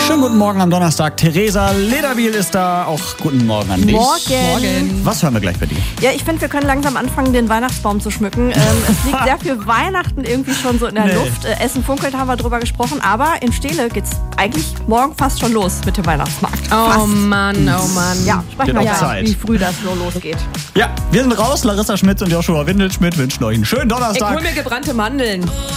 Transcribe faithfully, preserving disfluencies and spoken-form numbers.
Schönen guten Morgen am Donnerstag. Theresa Lederbiel ist da. Auch guten Morgen an dich. Morgen. Morgen. Was hören wir gleich bei dir? Ja, ich finde, wir können langsam anfangen, den Weihnachtsbaum zu schmücken. Ähm, es liegt sehr viel Weihnachten irgendwie schon so in der Nee. Luft. Äh, Essen funkelt, haben wir drüber gesprochen. Aber in Steele geht's eigentlich morgen fast schon los mit dem Weihnachtsmarkt. Oh Fast. Mann, oh Mann. Ja, sprechen Wird wir auch gleich, Zeit. wie früh das so losgeht. Ja, wir sind raus. Larissa Schmitz und Joshua Windelschmidt wünschen euch einen schönen Ich Donnerstag. hol mir gebrannte Mandeln.